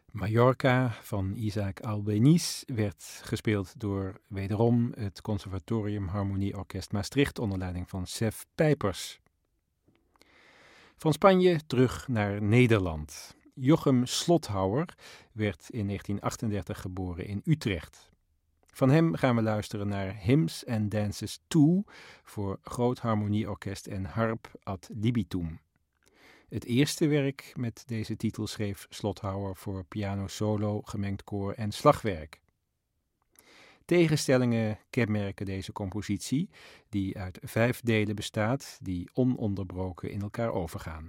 Mallorca van Isaac Albéniz werd gespeeld door wederom het Conservatorium Harmonieorkest Maastricht onder leiding van Sef Pijpers. Van Spanje terug naar Nederland. Jochem Slothouwer werd in 1938 geboren in Utrecht. Van hem gaan we luisteren naar Hymns and Dances 2 voor groot harmonieorkest en harp ad libitum. Het eerste werk met deze titel schreef Slothouwer voor piano solo, gemengd koor en slagwerk. Tegenstellingen kenmerken deze compositie, die uit 5 delen bestaat, die ononderbroken in elkaar overgaan.